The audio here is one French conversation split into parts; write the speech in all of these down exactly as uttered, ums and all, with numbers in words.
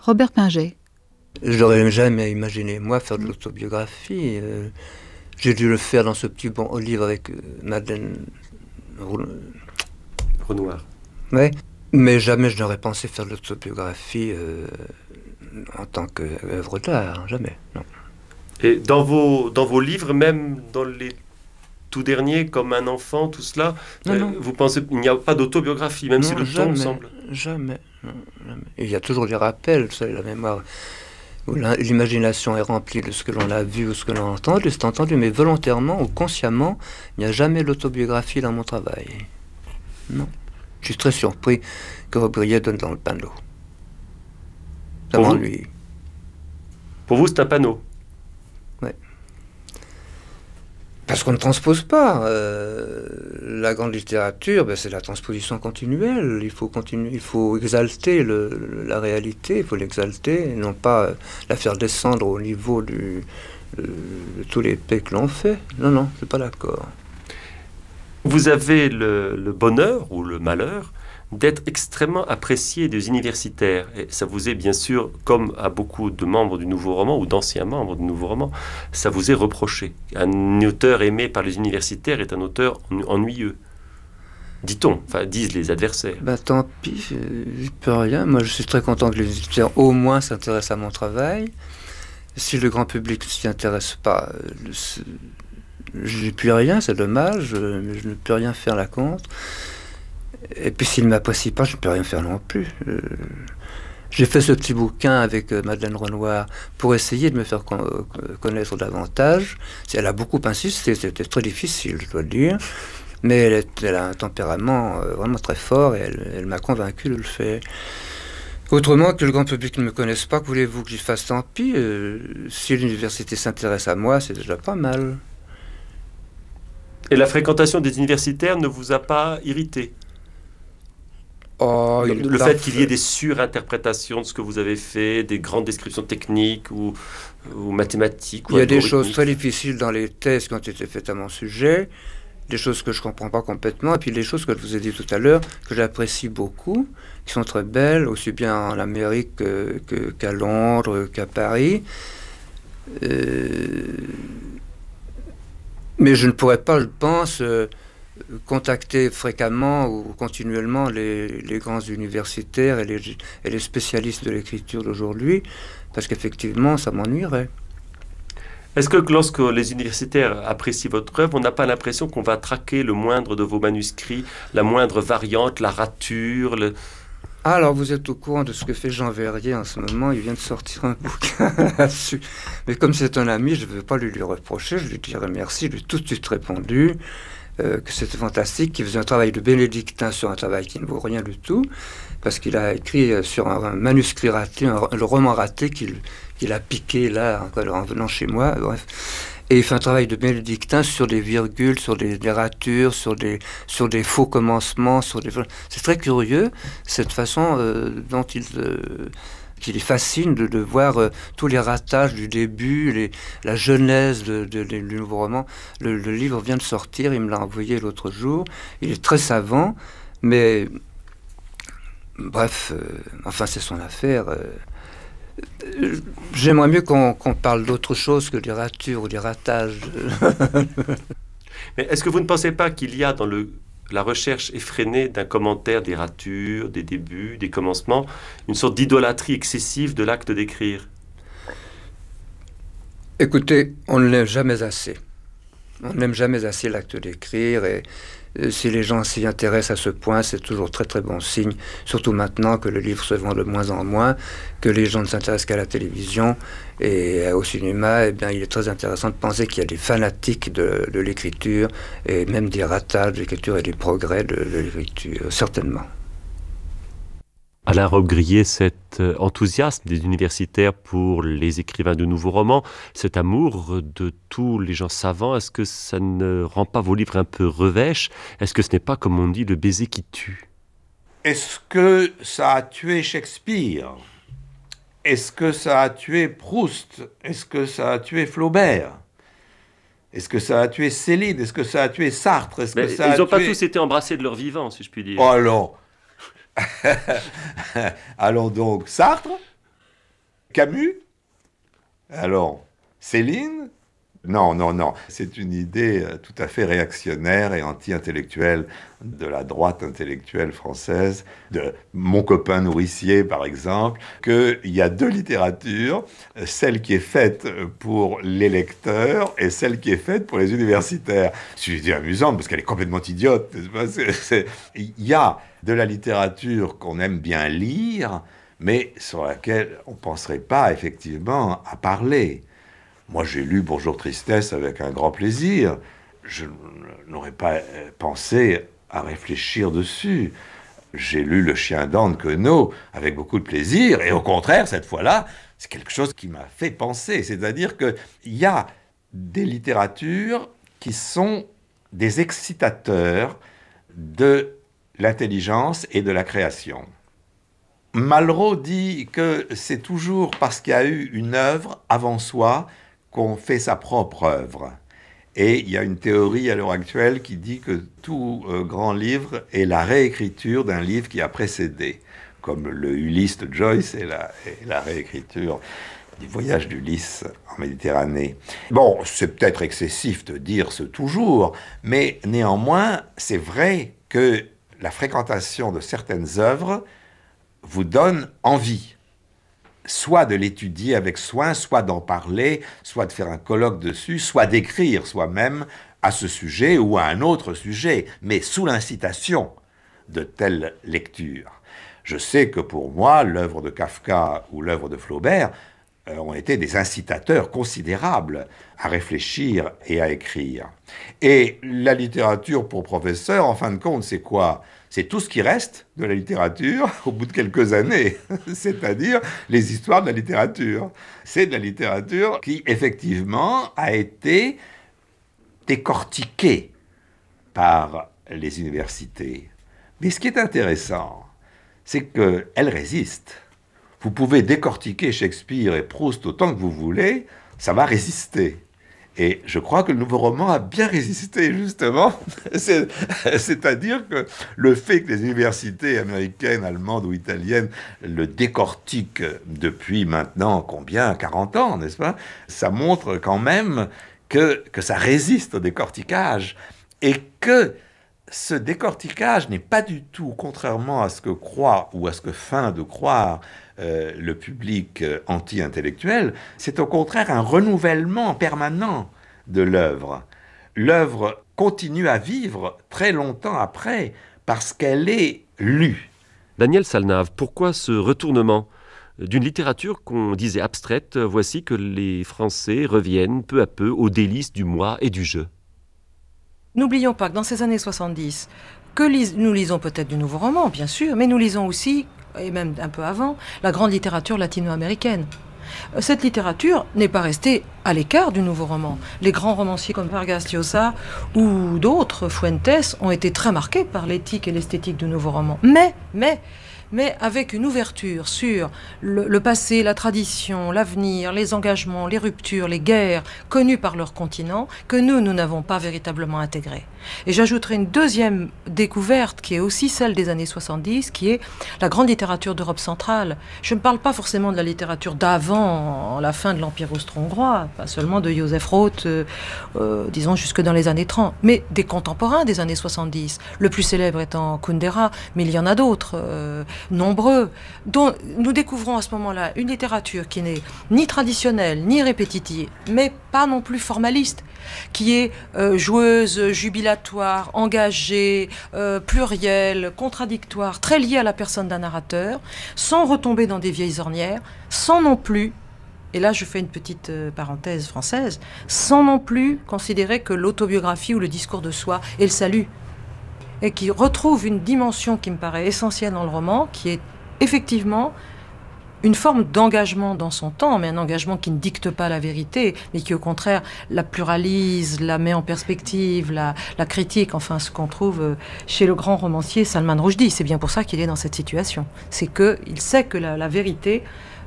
Robert Pinget. J'aurais jamais imaginé, moi, faire de l'autobiographie. Euh, j'ai dû le faire dans ce petit bon livre avec euh, Madeleine Renoir. Ouais, mais jamais je n'aurais pensé faire de l'autobiographie euh, en tant qu'œuvre d'art, jamais, non. Et dans vos, dans vos livres, même dans les tout derniers, comme Un enfant, tout cela, non, euh, non. vous pensez qu'il n'y a pas d'autobiographie, même non, si le jamais, ton semble... Jamais, non, jamais. Et il y a toujours des rappels, vous savez, la mémoire, où l'imagination est remplie de ce que l'on a vu ou ce que l'on a entendu, c'est entendu, mais volontairement ou consciemment, il n'y a jamais l'autobiographie dans mon travail. Non. Je suis très surpris que Aubrier donne dans le panneau. Ça Pour vous m'ennuie. Pour vous, c'est un panneau? Ouais. Parce qu'on ne transpose pas. Euh, la grande littérature, ben, c'est la transposition continuelle. Il faut continuer, il faut exalter le, le, la réalité, il faut l'exalter, et non pas euh, la faire descendre au niveau du, de, de tous les paix que l'on fait. Non, non, je suis pas d'accord. Vous avez le, le bonheur ou le malheur d'être extrêmement apprécié des universitaires. Et ça vous est bien sûr, comme à beaucoup de membres du Nouveau Roman, ou d'anciens membres du Nouveau Roman, ça vous est reproché. Un auteur aimé par les universitaires est un auteur ennuyeux. Dit-on, enfin disent les adversaires. Ben, tant pis, je ne peux rien. Moi, je suis très content que les universitaires au moins s'intéressent à mon travail. Si le grand public ne s'y intéresse pas, je n'ai plus rien, c'est dommage, mais je ne peux rien faire là contre. Et puis s'il ne m'apprécie pas, je ne peux rien faire non plus. Euh, j'ai fait ce petit bouquin avec euh, Madeleine Renoir pour essayer de me faire con- euh, connaître davantage. Elle a beaucoup insisté, c'était très difficile, je dois le dire. Mais elle, est, elle a un tempérament euh, vraiment très fort et elle, elle m'a convaincu de le faire. Autrement, que le grand public ne me connaisse pas, que voulez-vous que j'y fasse, tant pis. Euh, si l'université s'intéresse à moi, c'est déjà pas mal. Et la fréquentation des universitaires ne vous a pas irrité? Oh, le il le parfait. fait qu'il y ait des surinterprétations de ce que vous avez fait, des grandes descriptions techniques ou, ou mathématiques. Il ou y a des choses très difficiles dans les thèses qui ont été faites à mon sujet, des choses que je ne comprends pas complètement, et puis des choses que je vous ai dit tout à l'heure, que j'apprécie beaucoup, qui sont très belles, aussi bien en Amérique que, que, qu'à Londres, qu'à Paris. Euh... Mais je ne pourrais pas, je pense, euh, contacter fréquemment ou continuellement les, les grands universitaires et les, et les spécialistes de l'écriture d'aujourd'hui, parce qu'effectivement, ça m'ennuierait. Est-ce que lorsque les universitaires apprécient votre œuvre, on n'a pas l'impression qu'on va traquer le moindre de vos manuscrits, la moindre variante, la rature le... Ah, alors vous êtes au courant de ce que fait Jean Verrier en ce moment, il vient de sortir un bouquin là-dessus. Mais comme c'est un ami, je ne veux pas lui, lui reprocher, je lui dirai merci, je lui ai tout de suite répondu euh, que c'était fantastique, qu'il faisait un travail de bénédictin sur un travail qui ne vaut rien du tout, parce qu'il a écrit euh, sur un, un manuscrit raté, un, le roman raté qu'il, qu'il a piqué là, en, en venant chez moi, bref. Et il fait un travail de bénédictin sur des virgules, sur des, des ratures, sur des, sur des faux commencements. Sur des... C'est très curieux, cette façon euh, dont il, euh, qu'il est fascine de, de voir euh, tous les ratages du début, les, la genèse de, de, de, du nouveau roman. Le, le livre vient de sortir, il me l'a envoyé l'autre jour. Il est très savant, mais bref, euh, enfin c'est son affaire. Euh, J'aimerais mieux qu'on, qu'on parle d'autre chose que des ratures ou des ratages. Mais est-ce que vous ne pensez pas qu'il y a dans le, la recherche effrénée d'un commentaire des ratures, des débuts, des commencements, une sorte d'idolâtrie excessive de l'acte d'écrire? Écoutez, on ne l'aime jamais assez. On n'aime jamais assez l'acte d'écrire et si les gens s'y intéressent à ce point, c'est toujours très très bon signe, surtout maintenant que le livre se vend de moins en moins, que les gens ne s'intéressent qu'à la télévision et au cinéma. Eh bien, il est très intéressant de penser qu'il y a des fanatiques de, de l'écriture et même des ratages de l'écriture et des progrès de, de l'écriture, certainement. Alain Robbe-Grillet, cet enthousiasme des universitaires pour les écrivains de nouveaux romans, cet amour de tous les gens savants, est-ce que ça ne rend pas vos livres un peu revêches? Est-ce que ce n'est pas, comme on dit, le baiser qui tue? Est-ce que ça a tué Shakespeare? Est-ce que ça a tué Proust? Est-ce que ça a tué Flaubert? Est-ce que ça a tué Céline? Est-ce que ça a tué Sartre? Est-ce que ça ils n'ont tué... pas tous été embrassés de leur vivant, si je puis dire. Oh non. Allons donc, Sartre? Camus? Alors, Céline? Non, non, non. C'est une idée tout à fait réactionnaire et anti-intellectuelle de la droite intellectuelle française, de mon copain nourricier, par exemple, qu'il y a deux littératures, celle qui est faite pour les lecteurs et celle qui est faite pour les universitaires. C'est une idée amusante parce qu'elle est complètement idiote, n'est-ce pas? C'est, c'est... Il y a de la littérature qu'on aime bien lire, mais sur laquelle on ne penserait pas effectivement à parler. Moi, j'ai lu Bonjour Tristesse avec un grand plaisir. Je n'aurais pas pensé à réfléchir dessus. J'ai lu Le Chien dent de Queneau avec beaucoup de plaisir. Et au contraire, cette fois-là, c'est quelque chose qui m'a fait penser. C'est-à-dire qu'il y a des littératures qui sont des excitateurs de l'intelligence et de la création. Malraux dit que c'est toujours parce qu'il y a eu une œuvre avant soi qu'on fait sa propre œuvre. Et il y a une théorie à l'heure actuelle qui dit que tout euh, grand livre est la réécriture d'un livre qui a précédé, comme le Ulysse de Joyce est la, est la réécriture du voyage d'Ulysse en Méditerranée. Bon, c'est peut-être excessif de dire ce toujours, mais néanmoins, c'est vrai que la fréquentation de certaines œuvres vous donne envie, soit de l'étudier avec soin, soit d'en parler, soit de faire un colloque dessus, soit d'écrire soi-même à ce sujet ou à un autre sujet, mais sous l'incitation de telle lecture. Je sais que pour moi, l'œuvre de Kafka ou l'œuvre de Flaubert euh, ont été des incitateurs considérables à réfléchir et à écrire. Et la littérature pour professeur, en fin de compte, c'est quoi ? C'est tout ce qui reste de la littérature au bout de quelques années, c'est-à-dire les histoires de la littérature. C'est de la littérature qui, effectivement, a été décortiquée par les universités. Mais ce qui est intéressant, c'est qu'elle résiste. Vous pouvez décortiquer Shakespeare et Proust autant que vous voulez, ça va résister. Et je crois que le nouveau roman a bien résisté, justement. C'est, c'est-à-dire que le fait que les universités américaines, allemandes ou italiennes le décortiquent depuis maintenant, combien, quarante ans, n'est-ce pas? Ça montre quand même que, que ça résiste au décortiquage. Et que ce décortiquage n'est pas du tout, contrairement à ce que croit ou à ce que feint de croire euh, le public euh, anti-intellectuel, c'est au contraire un renouvellement permanent de l'œuvre. L'œuvre continue à vivre très longtemps après parce qu'elle est lue. Daniel Salnave, pourquoi ce retournement d'une littérature qu'on disait abstraite? Voici que les Français reviennent peu à peu aux délices du moi et du je. N'oublions pas que dans ces années soixante-dix, que lis- nous lisons peut-être du nouveau roman, bien sûr, mais nous lisons aussi, et même un peu avant, la grande littérature latino-américaine. Cette littérature n'est pas restée à l'écart du nouveau roman. Les grands romanciers comme Vargas Llosa ou d'autres, Fuentes, ont été très marqués par l'éthique et l'esthétique du nouveau roman. Mais, mais, mais avec une ouverture sur le, le passé, la tradition, l'avenir, les engagements, les ruptures, les guerres connues par leur continent, que nous, nous n'avons pas véritablement intégrées. Et j'ajouterai une deuxième découverte qui est aussi celle des années soixante-dix, qui est la grande littérature d'Europe centrale. Je ne parle pas forcément de la littérature d'avant la fin de l'Empire austro-hongrois, pas seulement de Joseph Roth, euh, euh, disons jusque dans les années trente, mais des contemporains des années soixante-dix. Le plus célèbre étant Kundera, mais il y en a d'autres, euh, nombreux, dont nous découvrons à ce moment-là une littérature qui n'est ni traditionnelle, ni répétitive, mais pas non plus formaliste, qui est euh, joueuse, jubilatoire, engagée, euh, plurielle, contradictoire, très liée à la personne d'un narrateur, sans retomber dans des vieilles ornières, sans non plus, et là je fais une petite euh, parenthèse française, sans non plus considérer que l'autobiographie ou le discours de soi est le salut, et qui retrouve une dimension qui me paraît essentielle dans le roman, qui est effectivement une forme d'engagement dans son temps, mais un engagement qui ne dicte pas la vérité, mais qui au contraire la pluralise, la met en perspective, la, la critique, enfin ce qu'on trouve chez le grand romancier Salman Rushdie. C'est bien pour ça qu'il est dans cette situation. C'est qu'il sait que la, la vérité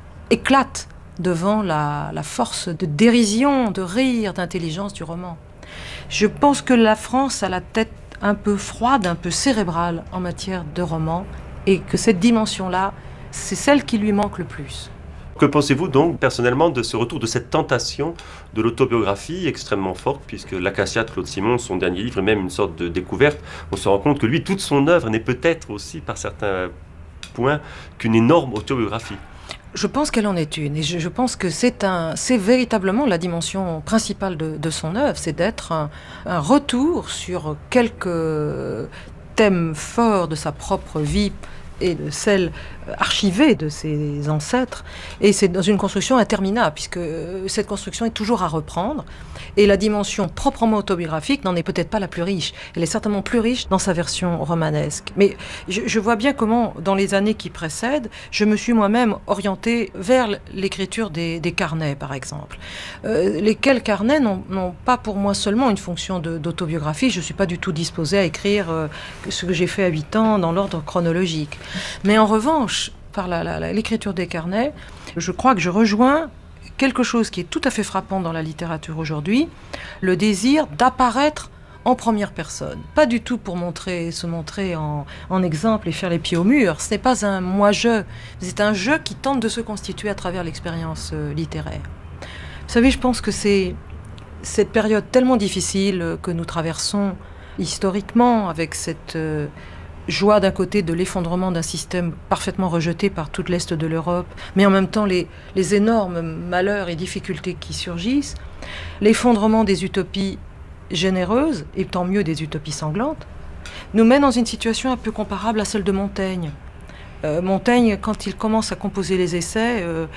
éclate devant la, la force de dérision, de rire, d'intelligence du roman. Je pense que la France a la tête un peu froide, un peu cérébrale en matière de roman, et que cette dimension-là, c'est celle qui lui manque le plus. Que pensez-vous donc personnellement de ce retour, de cette tentation de l'autobiographie extrêmement forte, puisque L'Acacia de Claude Simon, son dernier livre, est même une sorte de découverte. On se rend compte que lui, toute son œuvre n'est peut-être aussi, par certains points, qu'une énorme autobiographie. Je pense qu'elle en est une, et je, je pense que c'est, un, c'est véritablement la dimension principale de, de son œuvre, c'est d'être un, un retour sur quelques thèmes forts de sa propre vie et de celle archivée de ses ancêtres, et c'est dans une construction interminable, puisque cette construction est toujours à reprendre, et la dimension proprement autobiographique n'en est peut-être pas la plus riche. Elle est certainement plus riche dans sa version romanesque. Mais je, je vois bien comment, dans les années qui précèdent, je me suis moi-même orientée vers l'écriture des, des carnets, par exemple. Euh, lesquels carnets n'ont, n'ont pas pour moi seulement une fonction de, d'autobiographie. Je ne suis pas du tout disposée à écrire euh, ce que j'ai fait à huit ans dans l'ordre chronologique. Mais en revanche, par la, la, la, l'écriture des carnets, je crois que je rejoins quelque chose qui est tout à fait frappant dans la littérature aujourd'hui, le désir d'apparaître en première personne. Pas du tout pour montrer, se montrer en, en exemple et faire les pieds au mur. Ce n'est pas un moi-je, c'est un je qui tente de se constituer à travers l'expérience euh, littéraire. Vous savez, je pense que c'est cette période tellement difficile que nous traversons historiquement, avec cette euh, joie d'un côté de l'effondrement d'un système parfaitement rejeté par toute l'Est de l'Europe, mais en même temps les, les énormes malheurs et difficultés qui surgissent, l'effondrement des utopies généreuses, et tant mieux des utopies sanglantes, nous mène dans une situation un peu comparable à celle de Montaigne. Euh, Montaigne, quand il commence à composer les essais, euh,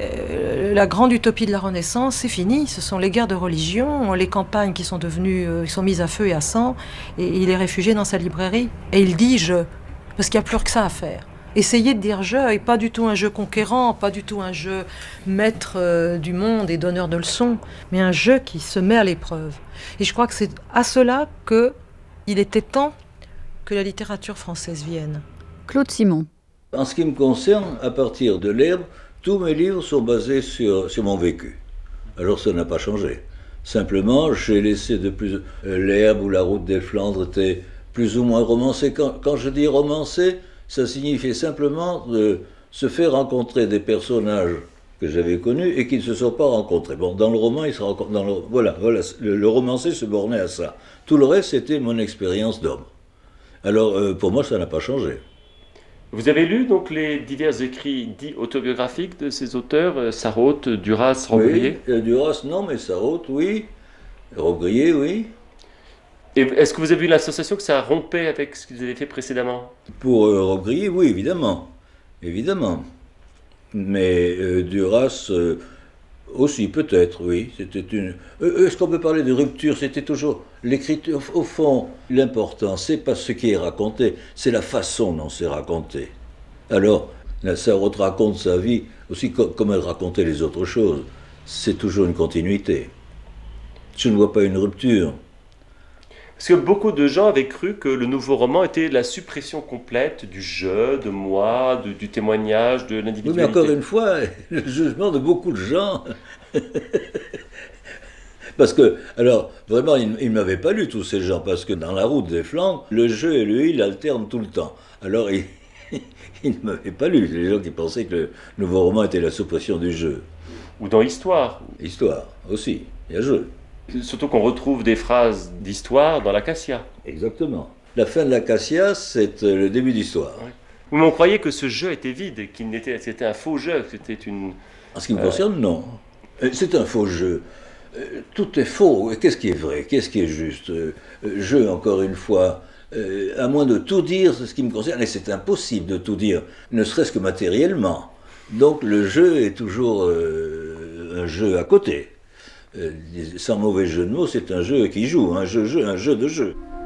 euh, la grande utopie de la Renaissance, c'est fini. Ce sont les guerres de religion, les campagnes qui sont devenues, euh, sont mises à feu et à sang, et il est réfugié dans sa librairie. Et il dit « je », parce qu'il n'y a plus que ça à faire. Essayez de dire « je », et pas du tout un jeu conquérant, pas du tout un jeu maître euh, du monde et donneur de leçons, mais un jeu qui se met à l'épreuve. Et je crois que c'est à cela qu'il était temps que la littérature française vienne. Claude Simon. En ce qui me concerne, à partir de L'Herbe, tous mes livres sont basés sur, sur mon vécu. Alors ça n'a pas changé. Simplement, j'ai laissé de plus... L'Herbe ou La Route des Flandres étaient plus ou moins romancés. Quand, quand je dis romancé, ça signifiait simplement de se faire rencontrer des personnages que j'avais connus et qui ne se sont pas rencontrés. Bon, dans le roman, ils se rencontrent... Dans le, voilà, voilà le, le romancé se bornait à ça. Tout le reste, c'était mon expérience d'homme. Alors, euh, pour moi, ça n'a pas changé. Vous avez lu donc les divers écrits dits autobiographiques de ces auteurs, euh, Sarraute, Duras, Robbe-Grillet ? Oui, euh, Duras, non, mais Sarraute, oui. Robbe-Grillet, oui. Et est-ce que vous avez eu la sensation que ça rompait avec ce qu'ils avaient fait précédemment ? Pour euh, Robbe-Grillet, oui, évidemment. Évidemment. Mais euh, Duras euh, aussi, peut-être, oui. C'était une... Euh, est-ce qu'on peut parler de rupture ? C'était toujours l'écriture. Au fond, l'important, c'est pas ce qui est raconté, c'est la façon dont c'est raconté. Alors, la Sarraute raconte sa vie aussi co- comme elle racontait les autres choses. C'est toujours une continuité. Je ne vois pas une rupture. Parce que beaucoup de gens avaient cru que le nouveau roman était la suppression complète du je, de moi, de, du témoignage, de l'individualité. Oui, mais encore une fois, le jugement de beaucoup de gens... Parce que, alors, vraiment, ils ne m'avaient pas lu, tous ces gens, parce que dans La Route des Flandres, le je et le il alternent tout le temps. Alors, ils, ils ne m'avaient pas lu, les gens qui pensaient que le nouveau roman était la suppression du je. Ou dans Histoire. Histoire, aussi, il y a je. Surtout qu'on retrouve des phrases d'histoire dans l'Acacia. Exactement. La fin de l'Acacia, c'est le début d'Histoire. Oui. Mais on croyait que ce jeu était vide, qu'il n'était, c'était un faux jeu, que c'était une... En ce qui me euh... concerne, non. C'est un faux jeu. Tout est faux. Qu'est-ce qui est vrai? Qu'est-ce qui est juste? Je, encore une fois, à moins de tout dire, c'est ce qui me concerne, et c'est impossible de tout dire, ne serait-ce que matériellement. Donc le jeu est toujours un jeu à côté. Sans mauvais jeu de mots, c'est un jeu qui joue, un jeu, jeu, un jeu de jeu.